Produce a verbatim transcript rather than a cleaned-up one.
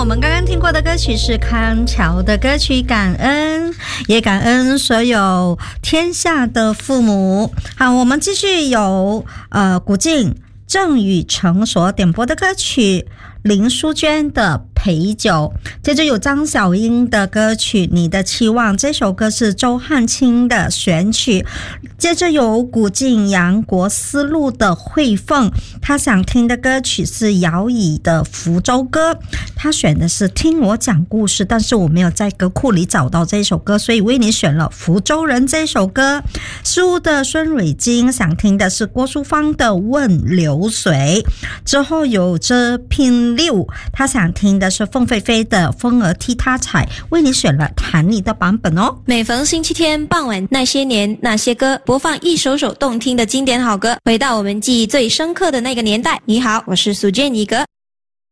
我们刚刚听过的歌曲是康桥的歌曲《感恩》，也感恩所有天下的父母。好，我们继续有呃古静、郑宇成所点播的歌曲林淑娟的陪酒，接着有张小英的歌曲《你的期望》，这首歌是周汉清的选曲。接着有古晋杨国思路的惠凤，他想听的歌曲是姚以的福州歌，他选的是听我讲故事，但是我没有在歌库里找到这首歌，所以为你选了福州人这首歌。书的孙蕊晶想听的是郭淑芳的问流水，之后有这拼六，他想听的是凤飞飞的风儿替他采，为你选了谭妮的版本哦。 每逢星期天傍晚，那些年那些歌，播放一首首动听的经典好歌，回到我们记忆最深刻的那个年代。你好，我是苏建妮格。